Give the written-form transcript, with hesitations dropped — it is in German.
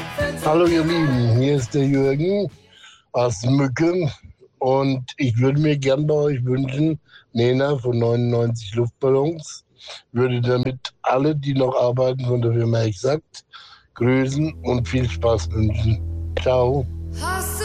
Hallo ihr Lieben, hier ist der Jürgen aus Mücken und ich würde mir gern bei euch wünschen, Nena von 99 Luftballons, würde damit alle, die noch arbeiten von der Firma Exakt, grüßen und viel Spaß wünschen. Ciao.